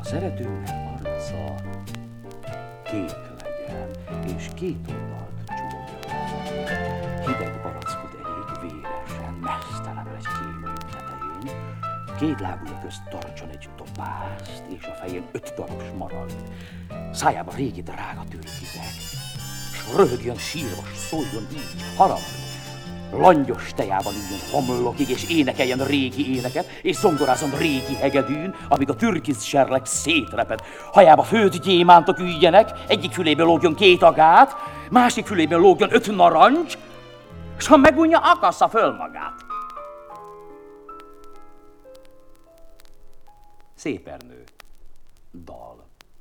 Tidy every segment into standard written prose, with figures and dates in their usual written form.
szeretőnek arca kék legyen, és két oldalt csúnya. Hideg barackot elég véresen, mesztelen egy kémény tetején, két lábúja közt tartson egy topászt, és a fején 5 darab smaragd. Szájában régi drága türkizek, s röhögjön sírva, s szóljon így, haragos. Langyos tejában üljön homlokig, és énekeljen régi éneket, és zongorázzon régi hegedűn, amíg a türkiz serleg szétreped. Hajába főtt gyémántok üljenek, egyik füléből lógjon 2 agát, másik füléből lógjon 5 narancs, s ha megunja, akassza föl magát. Szépernő. Dal.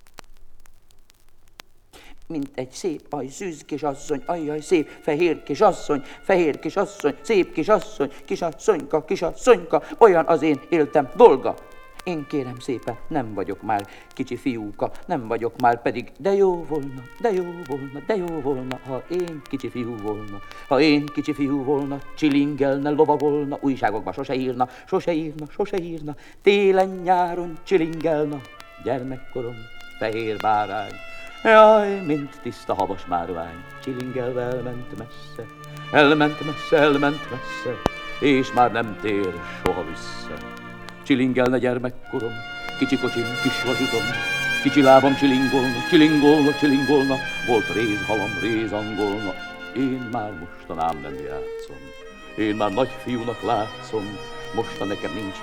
Mint egy szép szűz kisasszony, ajjaj, szép fehér kisasszony, szép kisasszony, kisasszonyka, olyan az én éltem dolga. Én kérem szépen, nem vagyok már kicsi fiúka, nem vagyok már pedig, de jó volna, de jó volna, de jó volna, ha én kicsi fiú volna, ha én kicsi fiú volna, csilingelne, lovagolna, újságokba sose írna, télen-nyáron csilingelna, gyermekkorom, fehér bárány. Jaj, mint tiszta havas márvány, csilingelve elment messze, és már nem tér soha vissza. Csilingelne gyermekkorom, kicsi kocsim, kis vasútom, kicsi lábam csilingolna, volt rézhalam, rézangolna. Én már mostanám nem játszom, én már nagy fiúnak látszom, mostan nekem nincs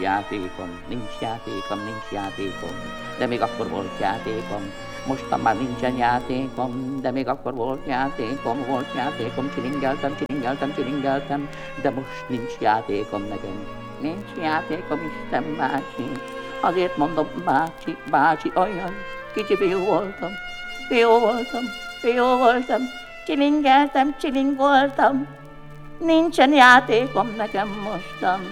játékom, de még akkor volt játékom. Mostan már nincsen játékom, de még akkor volt játékom, csilingeltem, de most nincs játékom nekem. Nincs játékom, Isten bácsi, azért mondom, bácsi, olyan kicsi fiú voltam, csilingoltam, nincsen játékom nekem mostan.